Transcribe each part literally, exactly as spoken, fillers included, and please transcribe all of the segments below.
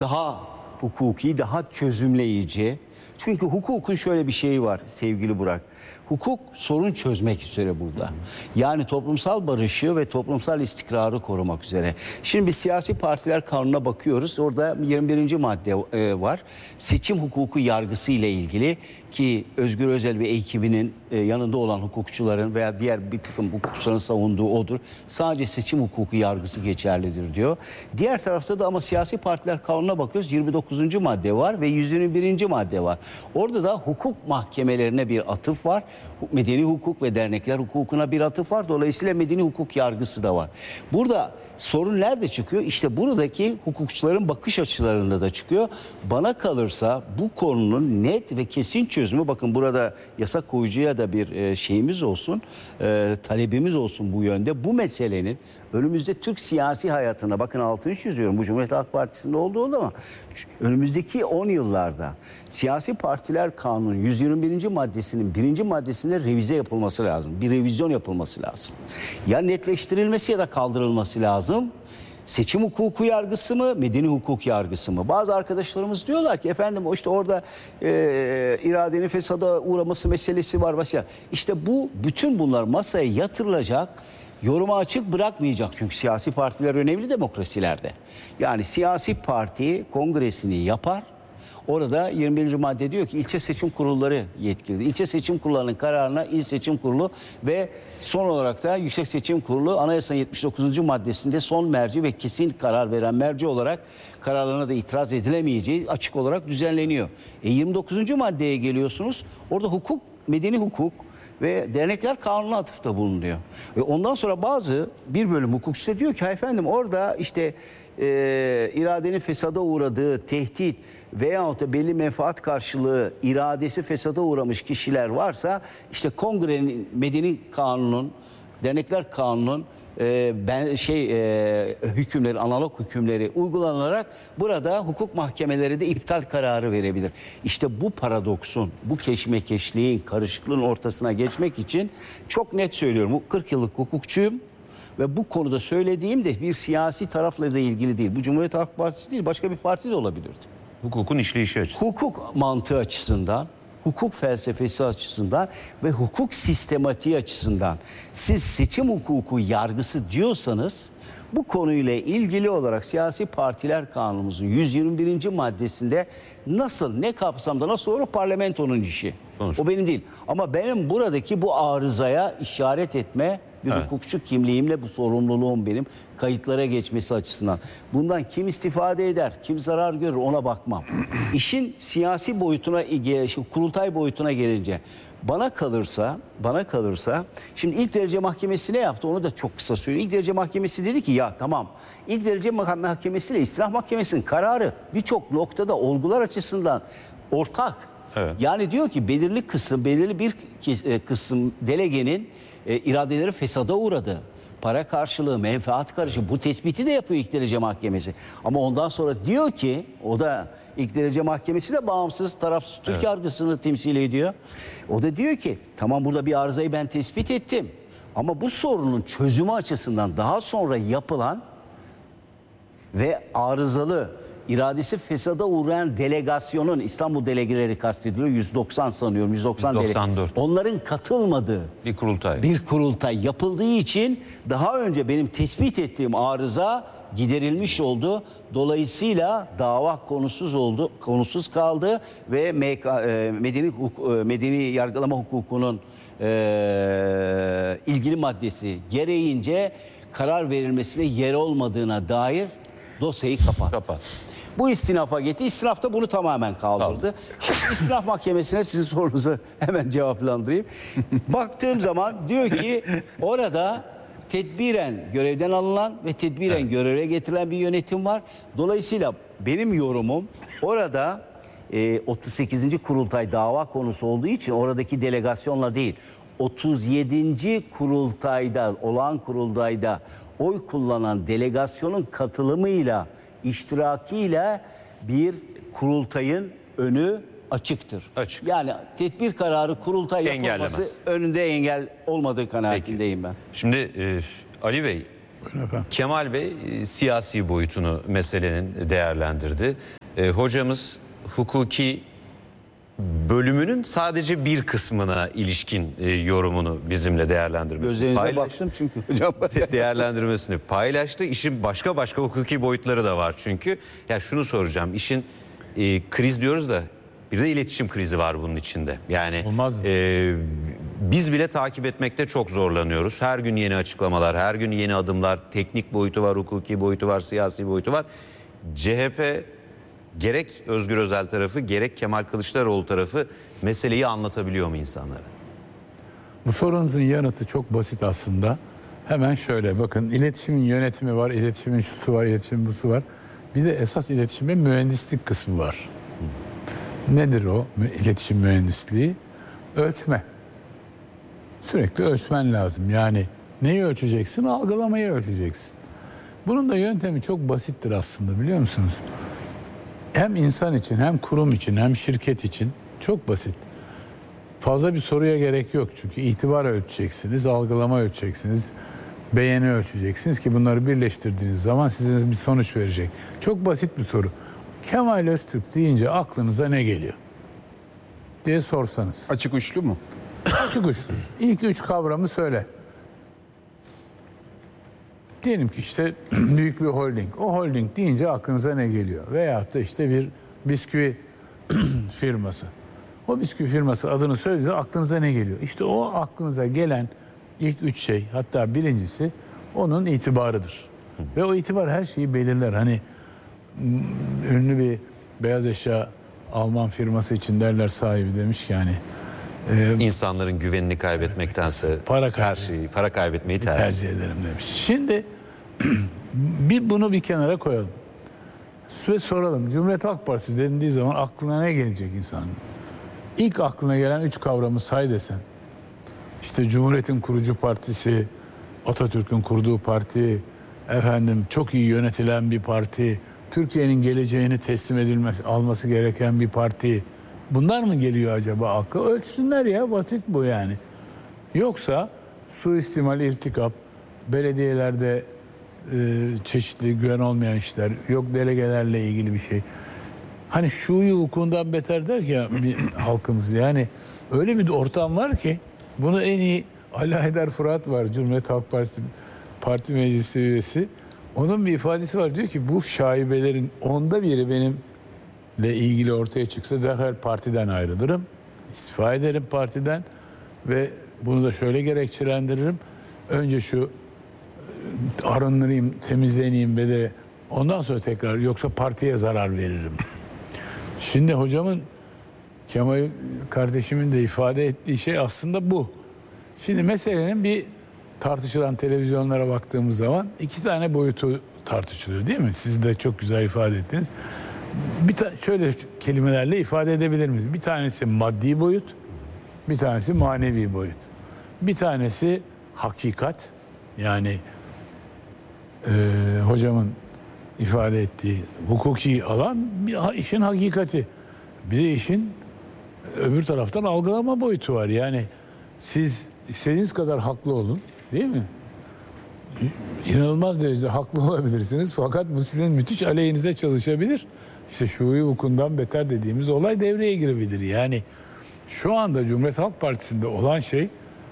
daha hukuki, daha çözümleyici. Çünkü hukukun şöyle bir şeyi var sevgili Burak. Hukuk sorun çözmek üzere burada. Yani toplumsal barışı ve toplumsal istikrarı korumak üzere. Şimdi biz siyasi partiler kanununa bakıyoruz. Orada yirmi birinci madde e, var. Seçim hukuku yargısı ile ilgili ki Özgür Özel ve ekibinin e, yanında olan hukukçuların veya diğer bir takım hukukçuların savunduğu odur. Sadece seçim hukuku yargısı geçerlidir diyor. Diğer tarafta da ama siyasi partiler kanununa bakıyoruz. yirmi dokuzuncu madde var ve yüz yirmi birinci madde var. Orada da hukuk mahkemelerine bir atıf var. Medeni hukuk ve dernekler hukukuna bir atıf var. Dolayısıyla medeni hukuk yargısı da var. Burada sorun nerede çıkıyor? İşte buradaki hukukçuların bakış açılarında da çıkıyor. Bana kalırsa bu konunun net ve kesin çözümü, bakın burada yasa koyucuya da bir şeyimiz olsun, e, talebimiz olsun bu yönde. Bu meselenin önümüzde Türk siyasi hayatında, bakın altını çiziyorum, bu Cumhuriyet Halk Partisi'nde olduğu ama önümüzdeki on yıllarda siyasi partiler kanunun yüz yirmi birinci maddesinin birinci maddesinde revize yapılması lazım. Bir revizyon yapılması lazım. Ya netleştirilmesi ya da kaldırılması lazım. Seçim hukuku yargısı mı, medeni hukuk yargısı mı? Bazı arkadaşlarımız diyorlar ki efendim o işte orada e, iradenin fesada uğraması meselesi var. Mesela. İşte bu, bütün bunlar masaya yatırılacak, yoruma açık bırakmayacak. Çünkü siyasi partiler önemli demokrasilerde. Yani siyasi parti kongresini yapar. Orada yirmi birinci madde diyor ki ilçe seçim kurulları yetkilidir. İlçe seçim kurullarının kararına il seçim kurulu ve son olarak da yüksek seçim kurulu anayasanın yetmiş dokuzuncu maddesinde son merci ve kesin karar veren merci olarak kararlarına da itiraz edilemeyeceği açık olarak düzenleniyor. E yirmi dokuzuncu maddeye geliyorsunuz. Orada hukuk, medeni hukuk ve dernekler kanununa atıfta bulunuyor. Ve ondan sonra bazı bir bölüm hukukçusu diyor ki efendim orada işte e, iradenin fesada uğradığı tehdit veyahut da belli menfaat karşılığı iradesi fesada uğramış kişiler varsa işte kongrenin medeni kanunun, dernekler kanunun e, ben şey e, hükümleri, analog hükümleri uygulanarak burada hukuk mahkemeleri de iptal kararı verebilir. İşte bu paradoksun, bu keşmekeşliğin, karışıklığın ortasına geçmek için çok net söylüyorum. kırk yıllık hukukçuyum. Ve bu konuda söylediğim de bir siyasi tarafla da ilgili değil. Bu Cumhuriyet Halk Partisi değil, başka bir parti de olabilirdi. Hukukun işleyişi açısından. Hukuk mantığı açısından, hukuk felsefesi açısından ve hukuk sistematiği açısından siz seçim hukuku yargısı diyorsanız bu konuyla ilgili olarak siyasi partiler kanunumuzun yüz yirmi birinci maddesinde nasıl, ne kapsamda nasıl olur, parlamentonun işi. Sonuç. O benim değil. Ama benim buradaki bu arızaya işaret etme bir evet. hukukçu kimliğimle bu sorumluluğum benim kayıtlara geçmesi açısından. Bundan kim istifade eder, kim zarar görür ona bakmam. İşin siyasi boyutuna, kurultay boyutuna gelince bana kalırsa, bana kalırsa şimdi ilk derece mahkemesi ne yaptı onu da çok kısa söyleyeyim. İlk derece mahkemesi dedi ki ya tamam, ilk derece mahkemesiyle istinaf mahkemesinin kararı birçok noktada olgular açısından ortak. Evet. Yani diyor ki belirli kısım, belirli bir kısım delegenin e, iradeleri fesada uğradı. Para karşılığı, menfaat karışığı, bu tespiti de yapıyor ilk derece mahkemesi. Ama ondan sonra diyor ki, o da ilk derece mahkemesi de bağımsız, tarafsız Türk evet. yargısını temsil ediyor. O da diyor ki tamam burada bir arızayı ben tespit ettim. Ama bu sorunun çözümü açısından daha sonra yapılan ve arızalı, iradesi fesada uğrayan delegasyonun, İstanbul delegeleri kastediliyor, yüz doksan sanıyorum, yüz doksan yüz doksan dört. Onların katılmadığı bir kurultay. Bir kurultay yapıldığı için daha önce benim tespit ettiğim arıza giderilmiş oldu. Dolayısıyla dava konusuz oldu, konusuz kaldı ve medeni medeni yargılama hukukunun e, ilgili maddesi gereğince karar verilmesine yer olmadığına dair dosyayı kapattı. Kapat. Bu istinafa gitti. İstinaf da bunu tamamen kaldırdı. Şimdi istinaf mahkemesine sizin sorunuzu hemen cevaplandırayım. Baktığım zaman diyor ki orada tedbiren görevden alınan ve tedbiren evet. göreve getirilen bir yönetim var. Dolayısıyla benim yorumum orada e, otuz sekizinci kurultay dava konusu olduğu için oradaki delegasyonla değil, otuz yedinci kurultayda, olağan kurultayda oy kullanan delegasyonun katılımıyla, iştirakiyle bir kurultayın önü açıktır. Açık. Yani tedbir kararı kurultay yapılması önünde engel olmadığı kanaatindeyim ben. Şimdi e, Ali Bey, Kemal Bey e, siyasi boyutunu meselenin değerlendirdi. E, hocamız hukuki bölümünün sadece bir kısmına ilişkin e, yorumunu bizimle değerlendirmesini Gözlerinize paylaştı. baktım çünkü hocam. Değerlendirmesini paylaştı. İşin başka başka hukuki boyutları da var çünkü. Ya şunu soracağım. İşin e, kriz diyoruz da bir de iletişim krizi var bunun içinde. Yani Olmaz mı? e, biz bile takip etmekte çok zorlanıyoruz. Her gün yeni açıklamalar, her gün yeni adımlar, teknik boyutu var, hukuki boyutu var, siyasi boyutu var. C H P gerek Özgür Özel tarafı, gerek Kemal Kılıçdaroğlu tarafı meseleyi anlatabiliyor mu insanlara? Bu sorunuzun yanıtı çok basit aslında. Hemen şöyle bakın, iletişimin yönetimi var, iletişimin şusu var, iletişimin busu var. Bir de esas iletişimin mühendislik kısmı var. Nedir o iletişim mühendisliği? Ölçme. Sürekli ölçmen lazım. Yani neyi ölçeceksin? Algılamayı ölçeceksin. Bunun da yöntemi çok basittir aslında, biliyor musunuz? Hem insan için, hem kurum için, hem şirket için çok basit. Fazla bir soruya gerek yok çünkü itibar ölçeceksiniz, algılama ölçeceksiniz, beğeni ölçeceksiniz ki bunları birleştirdiğiniz zaman size bir sonuç verecek. Çok basit bir soru. Kemal Öztürk deyince aklınıza ne geliyor diye sorsanız. Açık uçlu mu? Açık uçlu. İlk üç kavramı söyle. Diyelim ki işte büyük bir holding. O holding deyince aklınıza ne geliyor? Veyahut da işte bir bisküvi firması. O bisküvi firması adını söylediğinizde aklınıza ne geliyor? İşte o aklınıza gelen ilk üç şey, hatta birincisi onun itibarıdır. Ve o itibar her şeyi belirler. Hani ünlü bir beyaz eşya Alman firması için derler, sahibi demiş ki yani e, İnsanların güvenini kaybetmektense Para her şeyi, para kaybetmeyi tercih, tercih ederim demiş. Şimdi bir bunu bir kenara koyalım. Ve soralım. Cumhuriyet Halk Partisi denildiği zaman aklına ne gelecek insanın? İlk aklına gelen üç kavramı say desen. İşte Cumhuriyet'in kurucu partisi, Atatürk'ün kurduğu parti, efendim çok iyi yönetilen bir parti, Türkiye'nin geleceğini teslim edilmesi, alması gereken bir parti. Bunlar mı geliyor acaba akla? Ölçsünler ya, basit bu yani. Yoksa suistimal, irtikap, belediyelerde e, çeşitli güven olmayan işler, yok delegelerle ilgili bir şey. Hani şuyu hukukundan beter der ki ya bir halkımız, yani öyle bir ortam var ki bunu en iyi Ali Haydar Fırat var, Cumhuriyet Halk Partisi Parti Meclisi üyesi. Onun bir ifadesi var, diyor ki bu şaibelerin onda biri benimle ilgili ortaya çıksa derhal partiden ayrılırım, istifa ederim partiden ve bunu da şöyle gerekçelendiririm. Önce şu arınırayım, temizleneyim ve de ondan sonra tekrar, yoksa partiye zarar veririm. Şimdi hocamın, Kemal kardeşimin de ifade ettiği şey aslında bu. Şimdi meselenin bir tartışılan, televizyonlara baktığımız zaman iki tane boyutu tartışılıyor değil mi? Siz de çok güzel ifade ettiniz. Bir ta- şöyle kelimelerle ifade edebilir miyiz? Bir tanesi maddi boyut, bir tanesi manevi boyut. Bir tanesi hakikat, yani e, hocamın ifade ettiği hukuki alan, bir işin hakikati. Bir de işin öbür taraftan algılama boyutu var. Yani siz istediğiniz kadar haklı olun, değil mi? İnanılmaz derecede haklı olabilirsiniz fakat bu sizin müthiş aleyhinize çalışabilir. İşte şuyu hukukundan beter dediğimiz olay devreye girebilir. Yani şu anda Cumhuriyet Halk Partisi'nde olan şey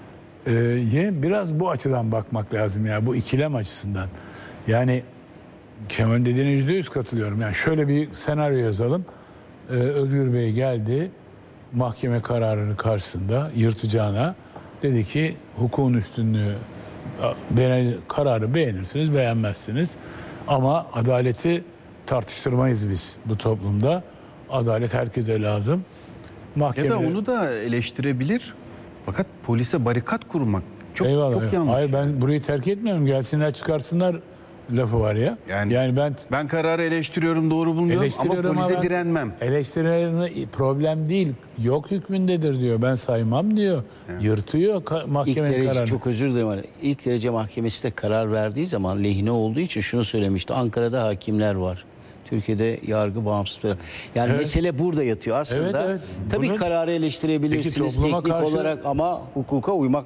e, biraz bu açıdan bakmak lazım ya, bu ikilem açısından. Yani Kemal dediğine yüzde yüz katılıyorum. Yani şöyle bir senaryo yazalım. Ee, Özgür Bey geldi, mahkeme kararının karşısında yırtacağına dedi ki hukukun üstünlüğü, be- kararı beğenirsiniz, beğenmezsiniz ama adaleti tartıştırmayız biz bu toplumda. Adalet herkese lazım. Mahkeme... Ya da onu da eleştirebilir. Fakat polise barikat kurmak çok Eyvallah, çok eyvallah. yanlış. Hayır, ben burayı terk etmiyorum. Gelsinler çıkarsınlar lafı var ya. Yani, yani ben ben kararı eleştiriyorum, doğru bulmuyorum ama eleştiriyorum polise ama direnmem. Eleştirilerini problem değil. Yok hükmündedir diyor. Ben saymam diyor. Evet. Yırtıyor ka- İlk mahkemenin derece, kararını. çok özür dilerim. İlk derece mahkemesi de karar verdiği zaman lehine olduğu için şunu söylemişti. Ankara'da hakimler var. Türkiye'de yargı bağımsız. Yani Evet. mesele burada yatıyor aslında. Evet, evet. Tabii Bunun- kararı eleştirebilirsiniz Peki topluma teknik karşı- olarak ama hukuka uymak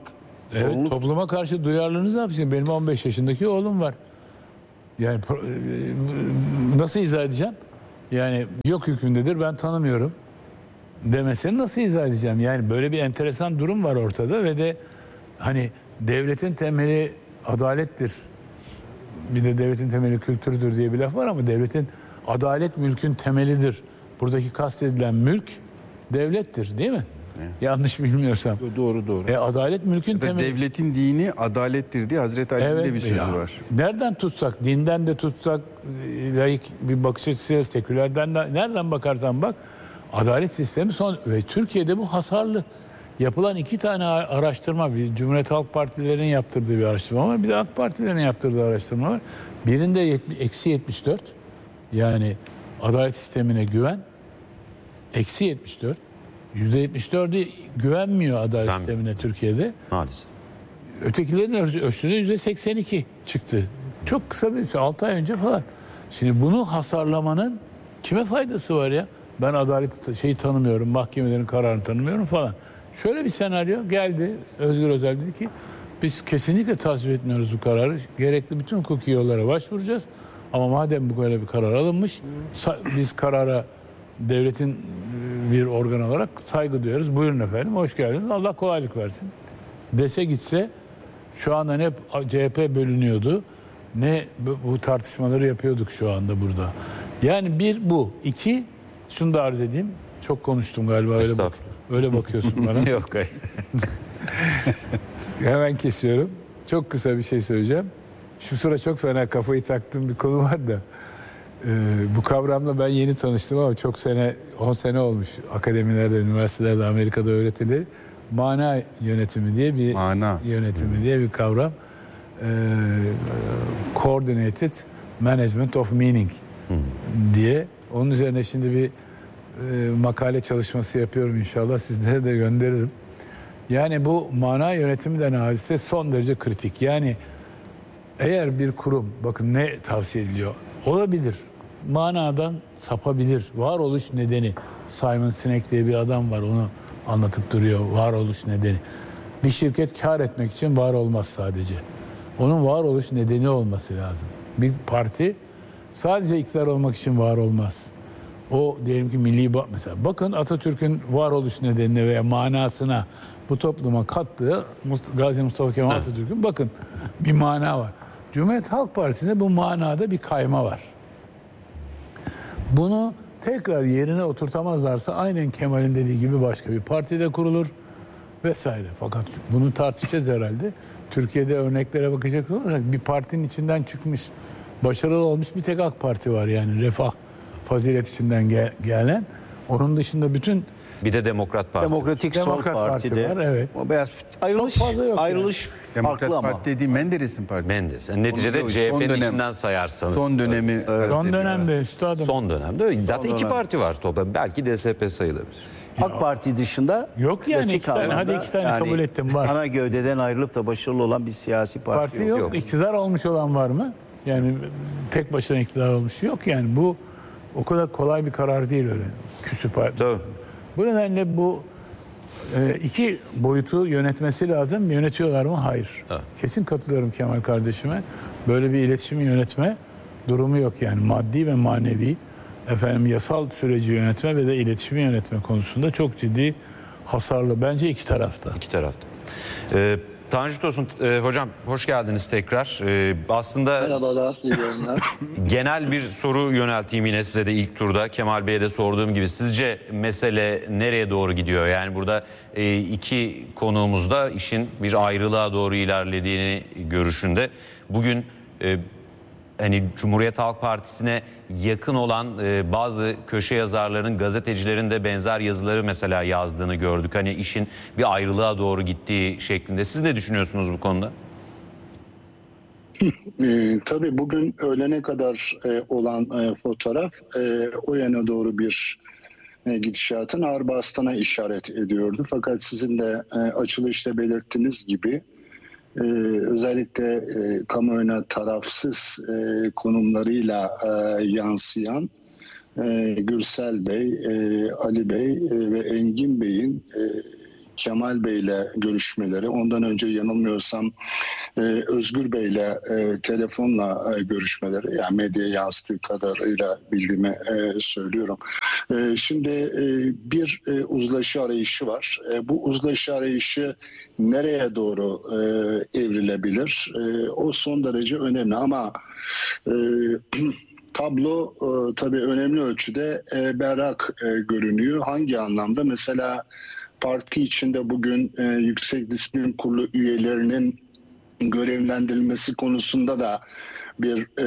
Evet, Sorumluluk. topluma karşı duyarlılığınız ne yapacaksın? Benim on beş yaşındaki oğlum var. Yani pro- e, nasıl izah edeceğim? Yani yok hükmündedir, ben tanımıyorum demesini nasıl izah edeceğim? Yani böyle bir enteresan durum var ortada ve de hani devletin temeli adalettir. Bir de devletin temeli kültürdür diye bir laf var ama devletin adalet mülkün temelidir. Buradaki kastedilen mülk devlettir, değil mi? Yanlış bilmiyorsam. Doğru doğru. E, adalet mülkün Ve temeli. devletin dini adalettir diye Hazreti Ali'nin de bir sözü ya. var. Nereden tutsak, dinden de tutsak, e, laik bir bakış açısıyla, sekülerden de nereden bakarsan bak, adalet sistemi son ve Türkiye'de bu hasarlı. Yapılan iki tane araştırma, bir Cumhuriyet Halk Partilerinin yaptırdığı bir araştırma var, bir de AK Partilerin yaptırdığı araştırma var. Birinde yetmiş, eksi yetmiş dört, yani adalet sistemine güven, eksi yetmiş dört, yüzde yetmiş dördü güvenmiyor adalet Ben- sistemine Türkiye'de. Maalesef. Ötekilerin ölçü- ölçüsü de yüzde seksen iki çıktı. Çok kısa bir süre, altı ay önce falan. Şimdi bunu hasarlamanın kime faydası var ya? Ben adalet şeyi tanımıyorum, mahkemelerin kararını tanımıyorum falan. Şöyle bir senaryo geldi. Özgür Özel dedi ki biz kesinlikle tasvip etmiyoruz bu kararı. Gerekli bütün hukuki yollara başvuracağız. Ama madem bu böyle bir karar alınmış, sa- biz karara devletin e, bir organ olarak saygı duyuyoruz. Buyurun efendim, hoş geldiniz. Allah kolaylık versin. Dese gitse şu anda ne C H P bölünüyordu ne bu bu tartışmaları yapıyorduk şu anda burada. Yani bir bu. İki, şunu da arz edeyim. Çok konuştum galiba, öyle, bak, Estağfurullah. öyle bakıyorsun bana. Yok hayır. Hemen kesiyorum. Çok kısa bir şey söyleyeceğim. Şu sıra çok fena kafayı taktığım bir konu var da. e, bu kavramla ben yeni tanıştım ama çok sene, on sene olmuş akademilerde, üniversitelerde, Amerika'da öğretilir. Mana yönetimi diye bir Mana. yönetimi diye bir kavram. E, Coordinated Management of Meaning diye. Onun üzerine şimdi bir e, makale çalışması yapıyorum inşallah. Sizlere de gönderirim. Yani bu mana yönetimi denen hadise son derece kritik. Yani eğer bir kurum, bakın ne tavsiye ediliyor, olabilir, manadan sapabilir, varoluş nedeni. Simon Sinek diye bir adam var, onu anlatıp duruyor, varoluş nedeni. Bir şirket kar etmek için var olmaz sadece. Onun varoluş nedeni olması lazım. Bir parti sadece iktidar olmak için var olmaz. O diyelim ki milli ba- mesela bakın Atatürk'ün varoluş nedenine veya manasına bu topluma kattığı Must- Gazi Mustafa Kemal Atatürk'ün bakın bir mana var. Cumhuriyet Halk Partisi'nde bu manada bir kayma var. Bunu tekrar yerine oturtamazlarsa aynen Kemal'in dediği gibi başka bir partide kurulur vesaire. Fakat bunu tartışacağız herhalde. Türkiye'de örneklere bakacak olursak bir partinin içinden çıkmış, başarılı olmuş bir tek AK Parti var, yani refah, fazilet içinden gel- gelen. Onun dışında bütün Bir de Demokrat Parti. Demokratik Sol Demokrat Parti Parti'de var, evet. o biraz ayrılış, Çok fazla yok ayrılış Demokrat farklı ama. Parti dediği Menderes'in partisi. Menderes. Yani neticede Onu da- C H son P'nin dönem- içinden sayarsanız. Son dönemi. son kastediyor. dönemde üstadım Son dönemde öyle. Zaten iki dönem. parti var toplam. Belki D S P sayılabilir. AK Parti dışında Yok yani klasik iki tane, anlamda, hadi iki tane kabul ettim, var. Ana gövdeden ayrılıp da başarılı olan bir siyasi parti, parti yok. yok. yok. İktidar olmuş olan var mı? Yani tek başına iktidar olmuş yok, yani bu o kadar kolay bir karar değil öyle. Küsüp Tabii. Bu nedenle bu e, iki boyutu yönetmesi lazım. Yönetiyorlar mı? Hayır. Evet. Kesin katılıyorum Kemal kardeşime. Böyle bir iletişimi yönetme durumu yok yani. Maddi ve manevi, efendim yasal süreci yönetme ve de iletişimi yönetme konusunda çok ciddi hasarlı. Bence iki tarafta. İki tarafta. Ee, Tanju Tosun, e, hocam hoş geldiniz tekrar. Ee, aslında Merhabalar, iyi yayınlar. genel bir soru yönelteyim yine size de ilk turda. Kemal Bey'e de sorduğum gibi sizce mesele nereye doğru gidiyor? Yani burada e, iki konuğumuz da işin bir ayrılığa doğru ilerlediğini görüşünde. Bugün e, hani Cumhuriyet Halk Partisi'ne yakın olan e, bazı köşe yazarların, gazetecilerin de benzer yazıları mesela yazdığını gördük. Hani işin bir ayrılığa doğru gittiği şeklinde. Siz ne düşünüyorsunuz bu konuda? Ee, tabii bugün öğlene kadar e, olan e, fotoğraf e, o yana doğru bir e, gidişatın ağır bastığına işaret ediyordu. Fakat sizin de e, açılışta belirttiğiniz gibi e, özellikle e, kamuoyuna tarafsız e, konumlarıyla e, yansıyan e, Gürsel Bey, e, Ali Bey e, ve Engin Bey'in e, Kemal Bey'le görüşmeleri, ondan önce yanılmıyorsam e, Özgür Bey'le e, telefonla e, görüşmeleri, yani medyaya yansıttığı kadarıyla bildiğimi e, söylüyorum. E, şimdi e, bir e, uzlaşı arayışı var. E, bu uzlaşı arayışı nereye doğru e, evrilebilir? E, o son derece önemli ama e, tablo e, tabii önemli ölçüde e, berrak e, görünüyor. Hangi anlamda? Mesela parti içinde bugün e, Yüksek Disiplin Kurulu üyelerinin görevlendirilmesi konusunda da bir e,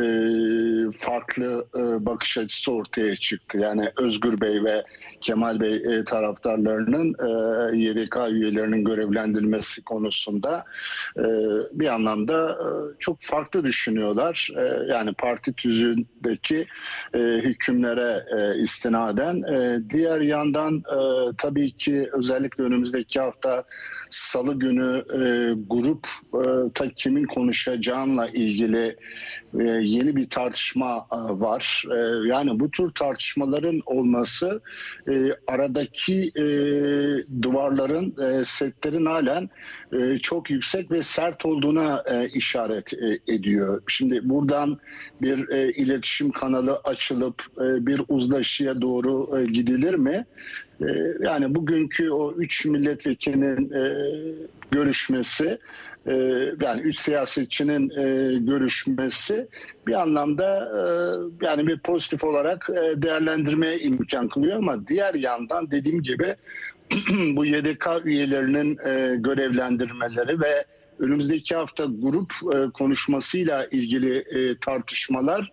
farklı e, bakış açısı ortaya çıktı. Yani Özgür Bey ve Kemal Bey e, taraftarlarının e, Y D K üyelerinin görevlendirilmesi konusunda e, bir anlamda e, çok farklı düşünüyorlar. E, yani parti tüzüğündeki e, hükümlere e, istinaden. E, diğer yandan e, tabii ki özellikle önümüzdeki hafta Salı günü e, grup e, ta kimin konuşacağınla ilgili e, yeni bir tartışma e, var. E, yani bu tür tartışmaların olması e, aradaki e, duvarların, e, setlerin halen e, çok yüksek ve sert olduğuna e, işaret e, ediyor. Şimdi buradan bir e, iletişim kanalı açılıp e, bir uzlaşıya doğru e, gidilir mi? Yani bugünkü o üç milletvekilinin e, görüşmesi, e, yani üç siyasetçinin e, görüşmesi bir anlamda e, yani bir pozitif olarak e, değerlendirmeye imkan kılıyor ama diğer yandan dediğim gibi bu Y D K üyelerinin e, görevlendirmeleri ve önümüzdeki hafta grup e, konuşmasıyla ilgili e, tartışmalar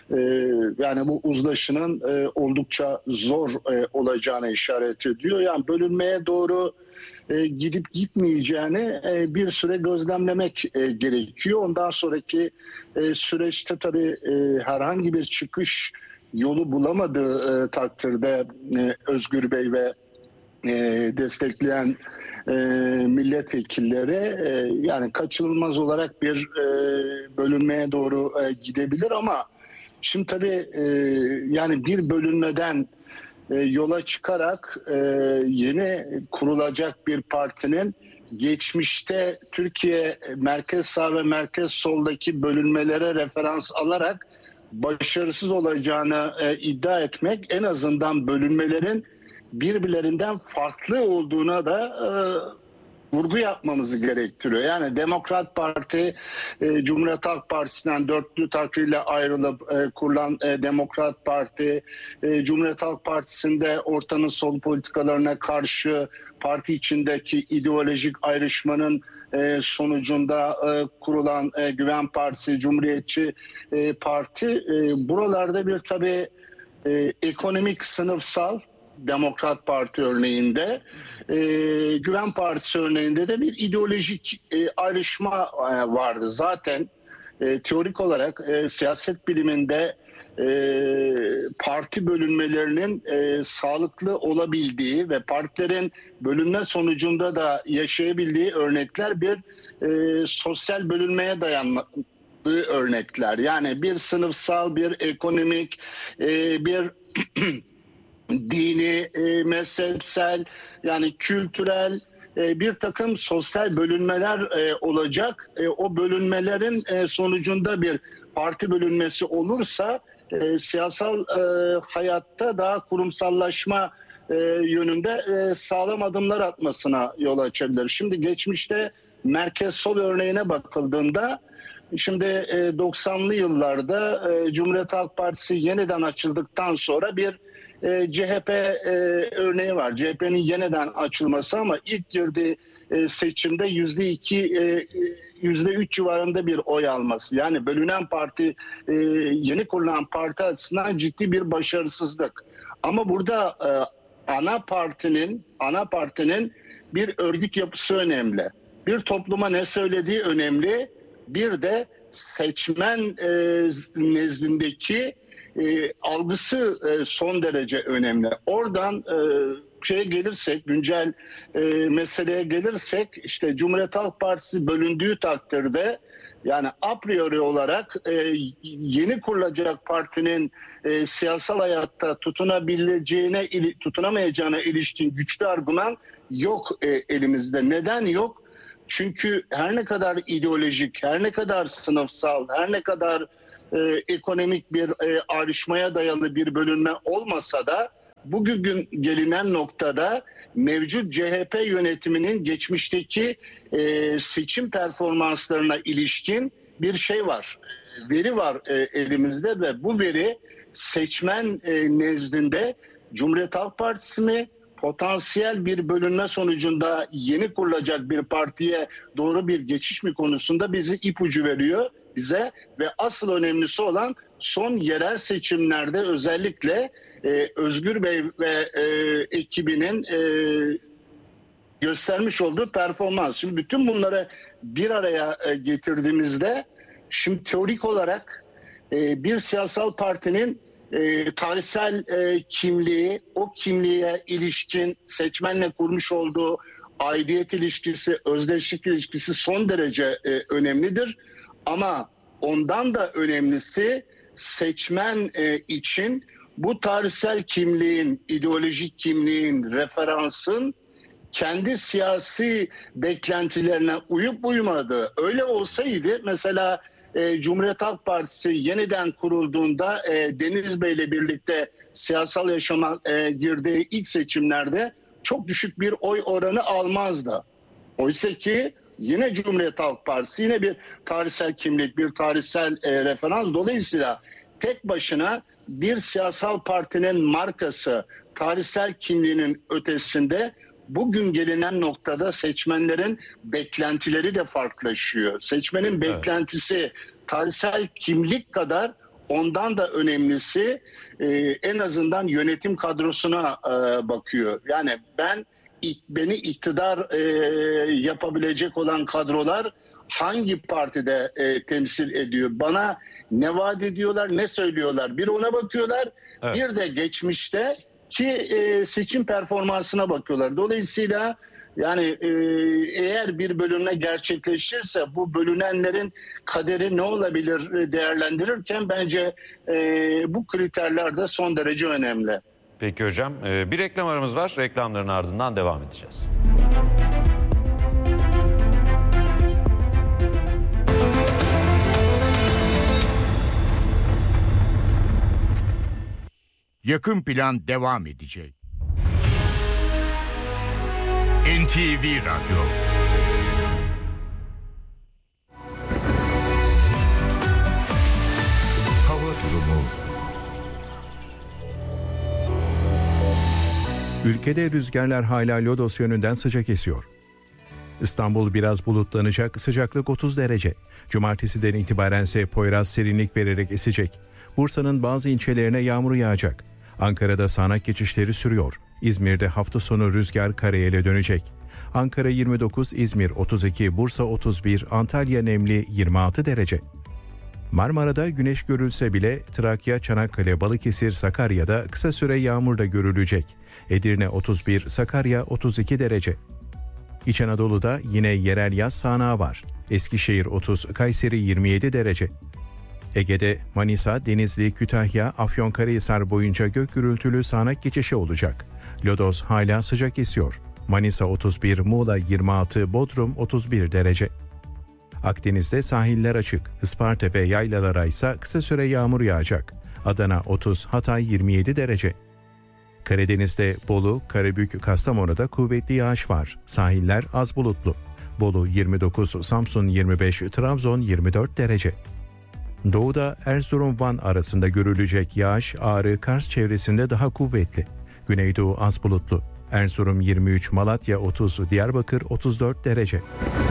yani bu uzlaşının oldukça zor olacağına işaret ediyor. Yani bölünmeye doğru gidip gitmeyeceğini bir süre gözlemlemek gerekiyor. Ondan sonraki süreçte tabii herhangi bir çıkış yolu bulamadığı takdirde Özgür Bey ve destekleyen milletvekilleri yani kaçınılmaz olarak bir bölünmeye doğru gidebilir ama şimdi tabii e, yani bir bölünmeden e, yola çıkarak e, yeni kurulacak bir partinin geçmişte Türkiye merkez sağ ve merkez soldaki bölünmelere referans alarak başarısız olacağını e, iddia etmek en azından bölünmelerin birbirlerinden farklı olduğuna da e, vurgu yapmamızı gerektiriyor. Yani Demokrat Parti, e, Cumhuriyet Halk Partisi'nden dörtlü takriyle ayrılıp e, kurulan e, Demokrat Parti, e, Cumhuriyet Halk Partisi'nde ortanın sol politikalarına karşı parti içindeki ideolojik ayrışmanın e, sonucunda e, kurulan e, Güven Partisi, Cumhuriyetçi e, Parti, e, buralarda bir tabii e, ekonomik sınıfsal, Demokrat Parti örneğinde, e, Güven Partisi örneğinde de bir ideolojik e, ayrışma e, vardı. Zaten e, teorik olarak e, siyaset biliminde e, parti bölünmelerinin e, sağlıklı olabildiği ve partilerin bölünme sonucunda da yaşayabildiği örnekler bir e, sosyal bölünmeye dayandığı örnekler. Yani bir sınıfsal, bir ekonomik, e, bir dini, e, mezhepsel, yani kültürel e, bir takım sosyal bölünmeler e, olacak. E, o bölünmelerin e, sonucunda bir parti bölünmesi olursa e, siyasal e, hayatta daha kurumsallaşma e, yönünde e, sağlam adımlar atmasına yol açabilir. Şimdi geçmişte merkez sol örneğine bakıldığında, şimdi e, doksanlı yıllarda e, Cumhuriyet Halk Partisi yeniden açıldıktan sonra bir E, C H P e, örneği var. C H P'nin yeniden açılması ama ilk girdiği e, seçimde yüzde iki, e, yüzde üç civarında bir oy alması. Yani bölünen parti, e, yeni kurulan parti açısından ciddi bir başarısızlık. Ama burada e, ana partinin, ana partinin bir örgüt yapısı önemli. Bir topluma ne söylediği önemli. Bir de seçmen e, nezdindeki E, algısı e, son derece önemli. Oradan e, şeye gelirsek, güncel e, meseleye gelirsek, işte Cumhuriyet Halk Partisi bölündüğü takdirde Yani a priori olarak e, yeni kurulacak partinin e, siyasal hayatta tutunabileceğine, ili, tutunamayacağına ilişkin güçlü argüman yok e, elimizde. Neden yok? Çünkü her ne kadar ideolojik, her ne kadar sınıfsal, her ne kadar e, ekonomik bir e, ayrışmaya dayalı bir bölünme olmasa da bugün gelinen noktada mevcut C H P yönetiminin geçmişteki e, seçim performanslarına ilişkin bir şey var, veri var e, elimizde ve bu veri seçmen e, nezdinde Cumhuriyet Halk Partisi mi, potansiyel bir bölünme sonucunda yeni kurulacak bir partiye doğru bir geçiş mi konusunda bizi ipucu veriyor bize ve asıl önemlisi olan son yerel seçimlerde özellikle e, Özgür Bey ve e, ekibinin e, göstermiş olduğu performans. Şimdi bütün bunları bir araya e, getirdiğimizde şimdi teorik olarak e, bir siyasal partinin e, tarihsel e, kimliği, o kimliğe ilişkin seçmenle kurmuş olduğu aidiyet ilişkisi, özdeşlik ilişkisi son derece e, önemlidir. Ama ondan da önemlisi seçmen e, için bu tarihsel kimliğin, ideolojik kimliğin, referansın kendi siyasi beklentilerine uyup uymadığı. Öyle olsaydı mesela e, Cumhuriyet Halk Partisi yeniden kurulduğunda e, Deniz Bey'le birlikte siyasal yaşama e, girdiği ilk seçimlerde çok düşük bir oy oranı almazdı. Oysa ki yine Cumhuriyet Halk Partisi yine bir tarihsel kimlik, bir tarihsel e, referans. Dolayısıyla tek başına bir siyasal partinin markası, tarihsel kimliğinin ötesinde bugün gelinen noktada seçmenlerin beklentileri de farklılaşıyor. Seçmenin beklentisi tarihsel kimlik kadar ondan da önemlisi e, en azından yönetim kadrosuna e, bakıyor. Yani ben beni iktidar e, yapabilecek olan kadrolar hangi partide e, temsil ediyor? Bana ne vaat ediyorlar, ne söylüyorlar? Bir ona bakıyorlar, evet. Bir de geçmişte ki e, seçim performansına bakıyorlar. Dolayısıyla yani e, eğer bir bölünme gerçekleşirse bu bölünenlerin kaderi ne olabilir değerlendirirken bence e, bu kriterler de son derece önemli. Peki hocam, bir reklam aramız var. Reklamların ardından devam edeceğiz. Yakın Plan devam edecek. N T V Radyo. Hava durumu. Ülkede rüzgarlar hala Lodos yönünden sıcak esiyor. İstanbul biraz bulutlanacak, sıcaklık otuz derece. Cumartesiden itibaren ise Poyraz serinlik vererek esecek. Bursa'nın bazı ilçelerine yağmur yağacak. Ankara'da sağanak geçişleri sürüyor. İzmir'de hafta sonu rüzgar karayele dönecek. Ankara yirmi dokuz, İzmir otuz iki, Bursa otuz bir, Antalya nemli yirmi altı derece. Marmara'da güneş görülse bile Trakya, Çanakkale, Balıkesir, Sakarya'da kısa süre yağmur da görülecek. Edirne otuz bir, Sakarya otuz iki derece. İç Anadolu'da yine yerel yaz sağanağı var. Eskişehir otuz, Kayseri yirmi yedi derece. Ege'de Manisa, Denizli, Kütahya, Afyonkarahisar boyunca gök gürültülü sağanak geçişi olacak. Lodos hala sıcak esiyor. Manisa otuz bir, Muğla yirmi altı, Bodrum otuz bir derece. Akdeniz'de sahiller açık. Isparta ve yaylalara ise kısa süre yağmur yağacak. Adana otuz, Hatay yirmi yedi derece. Karadeniz'de Bolu, Karabük, Kastamonu'da kuvvetli yağış var. Sahiller az bulutlu. Bolu yirmi dokuz, Samsun yirmi beş, Trabzon yirmi dört derece. Doğuda Erzurum-Van arasında görülecek yağış Ağrı, Kars çevresinde daha kuvvetli. Güneydoğu az bulutlu. Erzurum yirmi üç, Malatya otuz, Diyarbakır otuz dört derece.